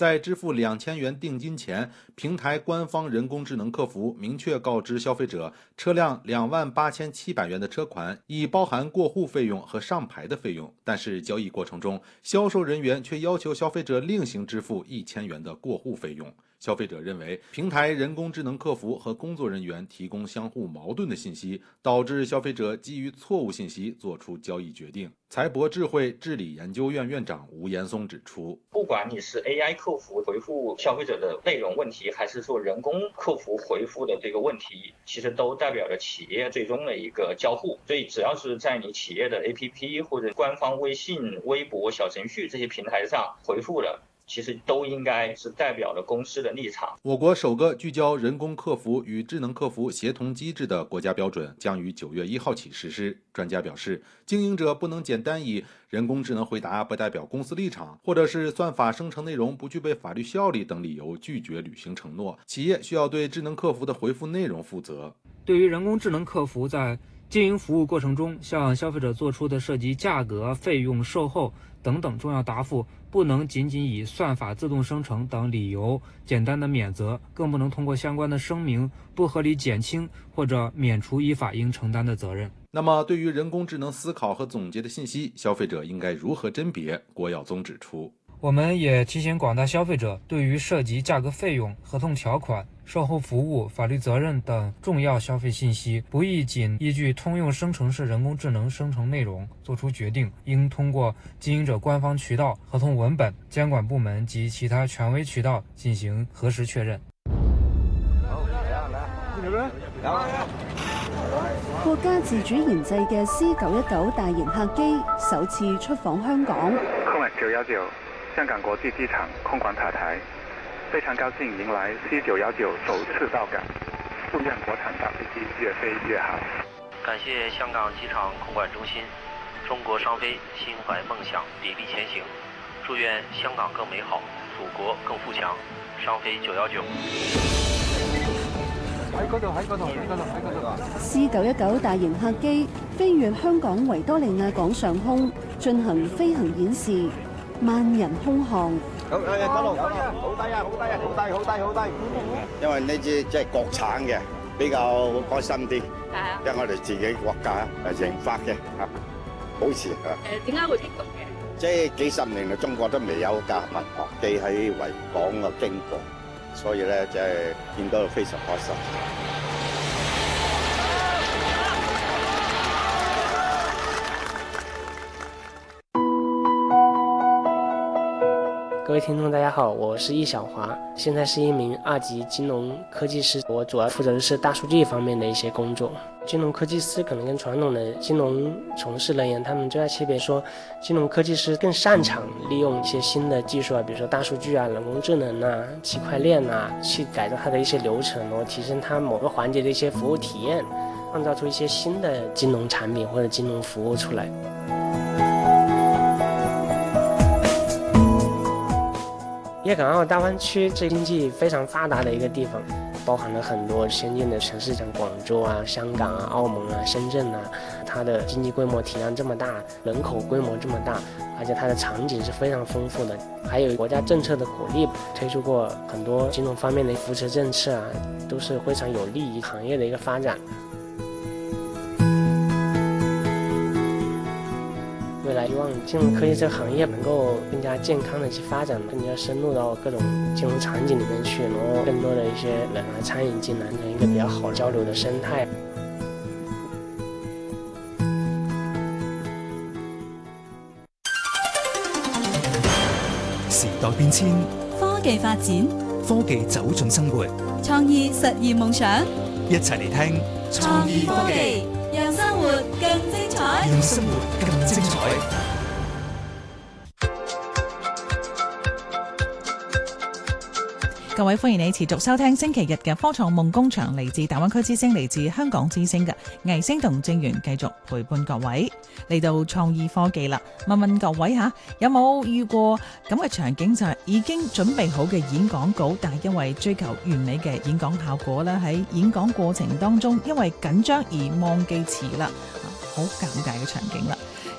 在支付2000元定金前，平台官方人工智能客服明确告知消费者，车辆28700元的车款已包含过户费用和上牌的费用，但是交易过程中，销售人员却要求消费者另行支付1000元的过户费用。消费者认为，平台人工智能客服和工作人员提供相互矛盾的信息，导致消费者基于错误信息做出交易决定。财博智慧治理研究院院长吴延松指出， 不管你是 AI 客服回复消费者的内容问题，还是说人工客服回复的这个问题，其实都代表着企业最终的一个交互。所以只要是在你企业的 APP 或者官方微信、微博、小程序这些平台上回复的，其实都应该是代表了公司的立场。 我国首个聚焦人工客服与智能客服协同机制的国家标准将于9月1号起实施。专家表示，经营者不能简单以人工智能回答不代表公司立场，或者是算法生成内容不具备法律效力等理由拒绝履行承诺。企业需要对智能客服的回复内容负责。 对于人工智能客服在经营服务过程中向消费者做出的涉及价格、费用、售后等等重要答复，不能仅仅以算法自动生成等理由简单的免责，更不能通过相关的声明不合理减轻或者免除依法应承担的责任。 那么，对于人工智能思考和总结的信息，消费者应该如何甄别？郭耀宗指出， 我们也提醒广大消费者，对于涉及价格费用、合同条款、售后服务、法律责任等重要消费信息，不宜仅依据通用生成式人工智能生成内容做出决定，应通过经营者官方渠道、合同文本、监管部门及其他权威渠道进行核实确認。 國家自主研製嘅 C919 大型客機首次出訪香港。 空919香港國際機場空管塔台，非常高興迎來 C919 首次到港，祝願國產大飛機越飛越好。 感謝香港機場空管中心，中國商飛心懷夢想，砥礪前行，祝願香港更美好，祖國更富強。商飛919。 C919 大型客機飛越香港維多利亞港上空進行飛行演示，萬人空巷。 好低啊！好低啊！好低啊！好低！因為呢支即係國產嘅，比較開心啲。係啊。因為我哋自己國家研發嘅嚇，好似啊。 點解會剔讀嘅？ 即係幾十年嚟，中國都未有架民航機喺維港嘅經過。所以咧，即係見到非常開心。 各位听众大家好，我是易小华，现在是一名2级金融科技师，我主要负责的是大数据方面的一些工作。金融科技师可能跟传统的金融从事人员他们最大区别说，金融科技师更擅长利用一些新的技术啊，比如说大数据啊、人工智能啊、区块链啊，去改造它的一些流程，然后提升它某个环节的一些服务体驗，創造出一些新的金融產品或者金融服務出來。粤港澳大灣區這經濟非常發達的一個地方，包含了很多先進的城市，像廣州啊、香港啊、澳門啊、深圳啊，它的經濟規模體量這麼大，人口規模這麼大，而且它的場景是非常豐富的，還有國家政策的鼓勵，推出過很多金融方面的扶持政策啊，都是非常有利於行業的一個發展。未來希望金融科技這個行業能夠更加健康的去發展，更加深入到各種金融場景裡面去，然後更多的一些人來參與進來，成一個比較好交流的生態。 時代變遷， 科技發展， 科技走進生活， 創意實現夢想， 一齊嚟聽創意科技，讓生活更精彩， 讓生活更精彩。 各位歡迎你持續收聽星期日嘅科創夢工場，嚟自大灣區之聲，嚟自香港之聲嘅藝星同正源繼續陪伴各位嚟到創意科技啦。問問各位吓，有冇遇過咁嘅場景，就係已經準備好嘅演講稿，但係因為追求完美嘅演講效果咧，喺演講過程當中因為緊張而忘記詞啦，好尷尬嘅場景啦。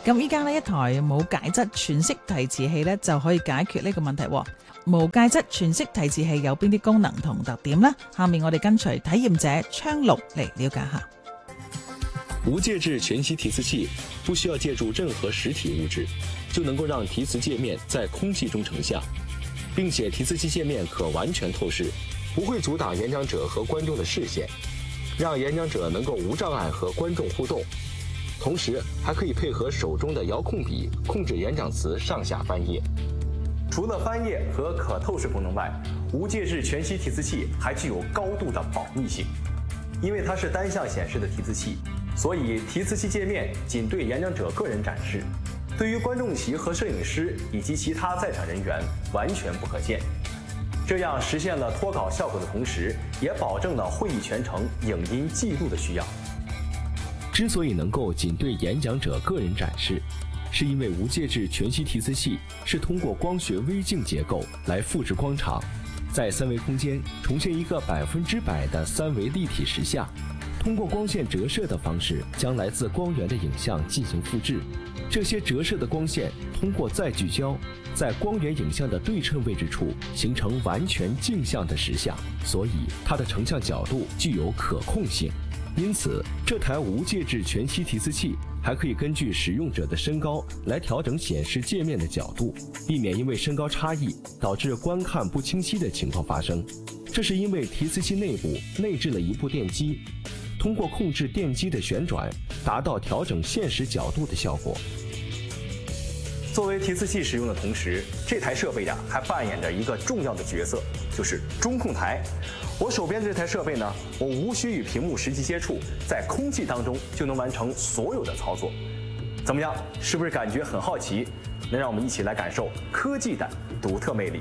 咁依家呢，一台無介質全息提詞器呢，就可以解決呢個問題。無介質全息提詞器有邊啲功能同特點呢？下面我哋跟隨體驗者昌祿嚟了解下。 無介質全息提詞器不需要借助任何實體物質，就能夠讓提詞界面在空氣中成像，並且提詞器界面可完全透視，不會阻擋演講者和觀眾的視線，讓演講者能夠無障礙和觀眾互動。同時還可以配合手中的遙控筆控制演講詞上下翻頁。 除了翻頁和可透視功能外，無介質全息提詞器還具有高度的保密性。因為它是單向顯示的提詞器，所以提詞器界面僅對演講者個人展示，對於觀眾席和攝影師以及其他在場人員完全不可見。這樣實現了脫稿效果的同時，也保證了會議全程影音記錄的需要。 之所以能夠僅對演講者個人展示，是因為無介質全息提詞器是通過光學微鏡結構來複製光場，在三維空間重現一個100%的三維立體實像，通過光線折射的方式將來自光源的影像進行複製。這些折射的光線通過再聚焦，在光源影像的對稱位置處形成完全鏡像的實像，所以它的成像角度具有可控性。因此，這台無介質全息提詞器還可以根據使用者的身高來調整顯示界面的角度，避免因為身高差異導致觀看不清晰的情況發生。這是因為提詞器內部內置了一部電機，通過控制電機的旋轉，達到調整現實角度的效果。 作為提詞器使用的同時，這台設備還扮演着一個重要的角色，就是中控台。我手邊這台設備呢，我無需與屏幕實際接觸，在空氣當中就能完成所有的操作。怎麼樣，是不是感覺很好奇？能讓我們一起來感受科技的獨特魅力。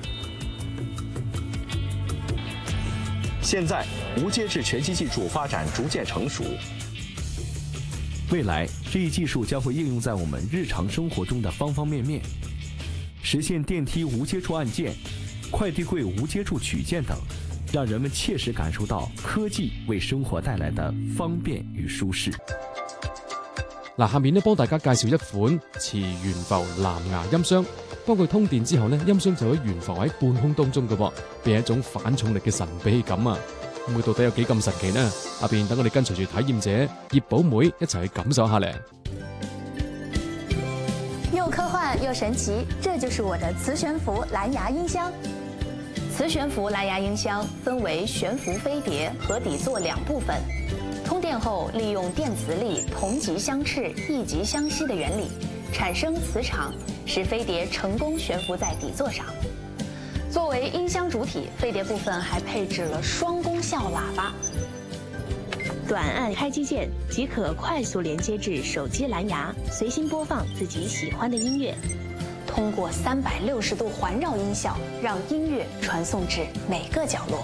現在，無介質全息技術發展逐漸成熟。未來，這一技術將會應用在我們日常生活中的方方面面，實現電梯無接觸按鍵、快遞櫃無接觸取件等，讓人們切實感受到科技為生活帶來的方便與舒適。 嗱，下面呢幫大家介紹一款磁懸浮藍牙音箱，當佢通電之後呢，音箱就會懸浮喺半空當中嘅噃，俾一種反重力嘅神秘感啊！咁佢到底有幾咁神奇呢？下邊等我哋跟隨住體驗者葉寶妹一齊去感受下咧。 又科幻又神奇，這就是我的磁懸浮藍牙音箱。磁懸浮藍牙音箱分為懸浮飛碟和底座兩部分。通電後，利用電磁力同極相斥、異極相吸的原理，產生磁場，使飛碟成功懸浮在底座上。作為音箱主體，飛碟部分還配置了雙功效喇叭，短按開機鍵即可快速連接至手機藍牙，隨心播放自己喜歡的音樂。通過360度環繞音效，讓音樂傳送至每個角落。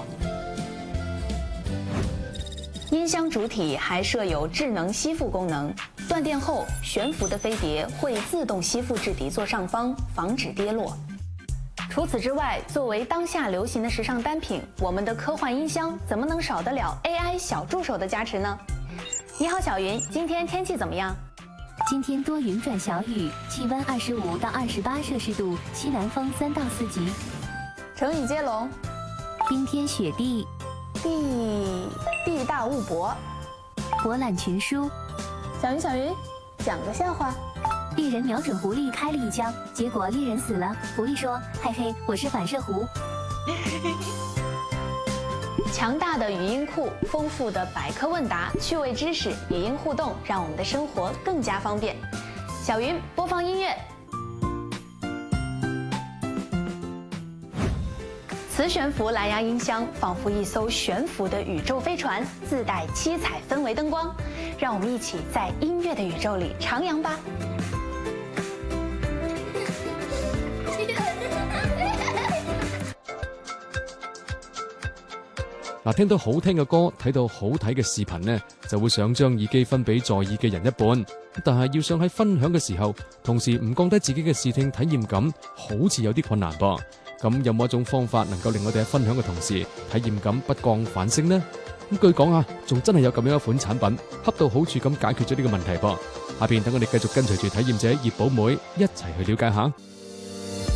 音箱主體還設有智能吸附功能，斷電後懸浮的飛碟會自動吸附至底座上方，防止跌落。除此之外，作為當下流行的時尚單品，我們的科幻音箱怎麼能少得了 AI 小助手的加持呢？你好，小雲，今天天氣怎麼樣？ 今天多雲轉小雨，氣溫25到28攝氏度，西南風3到4級。 成語接龍： 冰天雪地， 地大物博， 博覽群書。 小雲，講個笑話。 獵人瞄準狐狸開了一槍，結果獵人死了。狐狸說：“嘿嘿，我是反射弧。” 強大的語音庫，豐富的百科問答，趣味知識，語音互動，讓我們的生活更加方便。小雲，播放音樂。磁懸浮藍牙音箱仿佛一艘懸浮的宇宙飛船，自帶七彩氛圍燈光，讓我們一起在音樂的宇宙裡徜徉吧。 嗱，聽到好聽嘅歌，睇到好睇嘅視頻呢，就會想將耳機分俾在意嘅人一半。但係要想喺分享嘅時候，同時唔降低自己嘅視聽體驗感，好似有啲困難噃。咁有冇一種方法能夠令我哋喺分享嘅同時，體驗感不降反升呢？咁據講啊，仲真係有咁樣一款產品，恰到好處咁解決咗呢個問題噃。 下邊等我哋繼續跟隨住體驗者葉寶妹一齊去了解下。